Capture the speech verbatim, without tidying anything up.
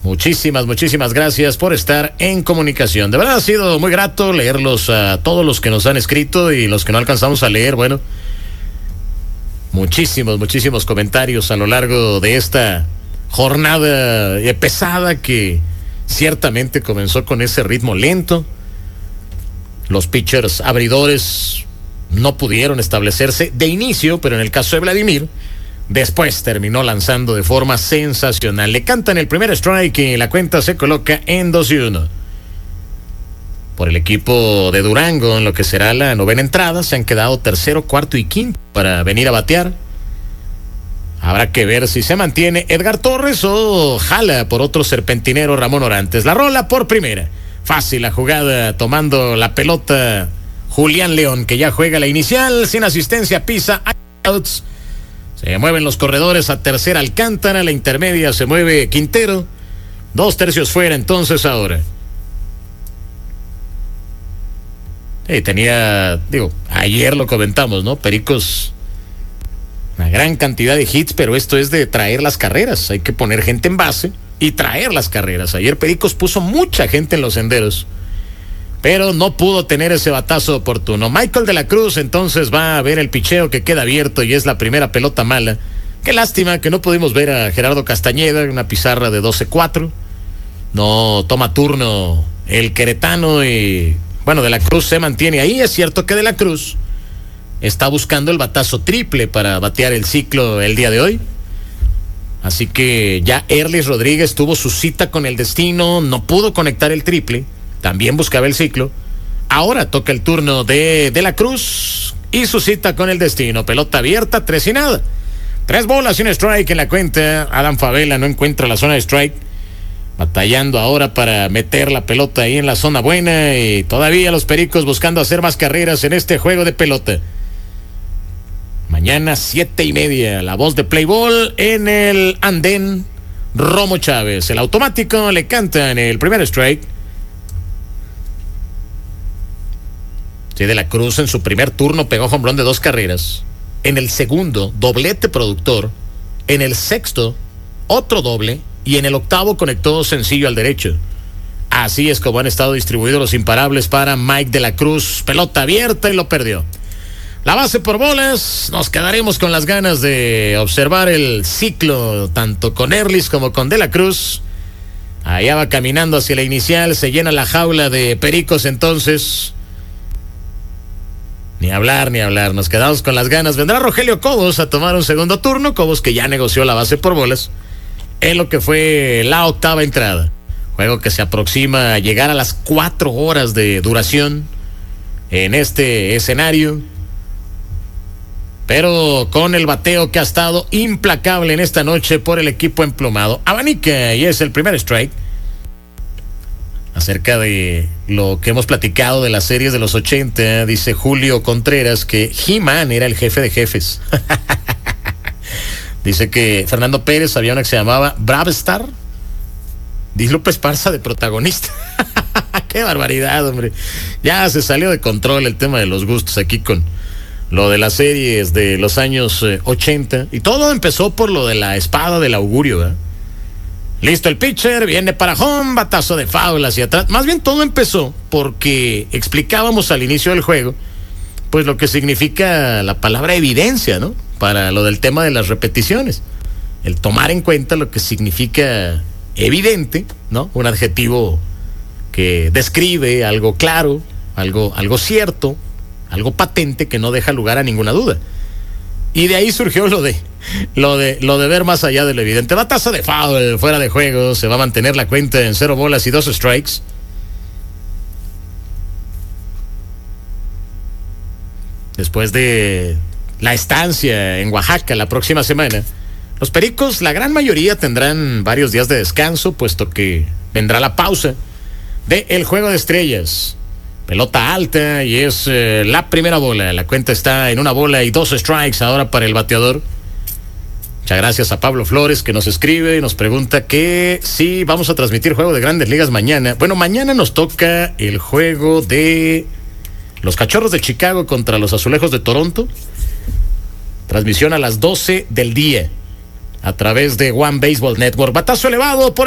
Muchísimas, muchísimas gracias por estar en comunicación. De verdad ha sido muy grato leerlos a todos los que nos han escrito y los que no alcanzamos a leer. Bueno, muchísimos, muchísimos comentarios a lo largo de esta jornada pesada que ciertamente comenzó con ese ritmo lento. Los pitchers abridores no pudieron establecerse de inicio, pero en el caso de Vladimir, después terminó lanzando de forma sensacional. Le cantan el primer strike y la cuenta se coloca en dos y uno. Por el equipo de Durango, en lo que será la novena entrada, se han quedado tercero, cuarto y quinto para venir a batear. Habrá que ver si se mantiene Edgar Torres o jala por otro serpentinero Ramón Orantes. La rola por primera. Fácil la jugada, tomando la pelota Julián León, que ya juega la inicial, sin asistencia, pisa, outs. Se mueven los corredores a tercera Alcántara, la intermedia se mueve Quintero. Dos tercios fuera entonces ahora. Sí, tenía, digo, ayer lo comentamos, ¿no? Pericos, una gran cantidad de hits, pero esto es de traer las carreras. Hay que poner gente en base y traer las carreras. Ayer Pericos puso mucha gente en los senderos, pero no pudo tener ese batazo oportuno. Michael de la Cruz entonces va a ver el picheo que queda abierto y es la primera pelota mala. Qué lástima que no pudimos ver a Gerardo Castañeda, una pizarra de doce cuatro. No toma turno el queretano y, bueno, de la Cruz se mantiene ahí. Es cierto que de la Cruz está buscando el batazo triple para batear el ciclo el día de hoy. Así que ya Erlis Rodríguez tuvo su cita con el destino, no pudo conectar el triple. También buscaba el ciclo. Ahora toca el turno de De la Cruz y su cita con el destino. Pelota abierta, tres y nada. Tres bolas y un strike en la cuenta. Adam Favela no encuentra la zona de strike. Batallando ahora para meter la pelota ahí en la zona buena. Y todavía los Pericos buscando hacer más carreras en este juego de pelota. Mañana siete y media. La voz de Play Ball en el andén. Romo Chávez. El automático le canta en el primer strike. Sí, De la Cruz en su primer turno pegó home run de dos carreras. En el segundo, doblete productor. En el sexto, otro doble. Y en el octavo conectó sencillo al derecho. Así es como han estado distribuidos los imparables para Mike De la Cruz. Pelota abierta y lo perdió. La base por bolas. Nos quedaremos con las ganas de observar el ciclo, tanto con Erlis como con De la Cruz. Allá va caminando hacia la inicial. Se llena la jaula de Pericos entonces. Ni hablar, ni hablar, nos quedamos con las ganas. Vendrá Rogelio Cobos a tomar un segundo turno. Cobos que ya negoció la base por bolas en lo que fue la octava entrada. Juego que se aproxima a llegar a las cuatro horas de duración en este escenario. Pero con el bateo que ha estado implacable en esta noche por el equipo emplumado. Abanica y es el primer strike. Acerca de lo que hemos platicado de las series de los ochenta, dice Julio Contreras que He-Man era el jefe de jefes. Dice que Fernando Pérez había una que se llamaba Bravestar. Dice Lupe Esparza de protagonista. ¡Qué barbaridad, hombre! Ya se salió de control el tema de los gustos aquí con lo de las series de los años eh, ochenta. Y todo empezó por lo de la espada del augurio, ¿verdad? Listo el pitcher, viene para home, batazo de foul hacia atrás. Más bien todo empezó porque explicábamos al inicio del juego, pues lo que significa la palabra evidencia, ¿no? Para lo del tema de las repeticiones. El tomar en cuenta lo que significa evidente, ¿no? Un adjetivo que describe algo claro, algo, algo cierto, algo patente que no deja lugar a ninguna duda. Y de ahí surgió lo de lo de lo de ver más allá de lo evidente. Batazo de foul, fuera de juego, se va a mantener la cuenta en cero bolas y dos strikes. Después de la estancia en Oaxaca la próxima semana, los Pericos, la gran mayoría, tendrán varios días de descanso, puesto que vendrá la pausa del Juego de Estrellas. Pelota alta y es eh, la primera bola. La cuenta está en una bola y dos strikes ahora para el bateador. Muchas gracias a Pablo Flores, que nos escribe y nos pregunta que si vamos a transmitir juego de Grandes Ligas mañana. Bueno, mañana nos toca el juego de los Cachorros de Chicago contra los Azulejos de Toronto. Transmisión a las doce del día a través de One Baseball Network. Batazo elevado por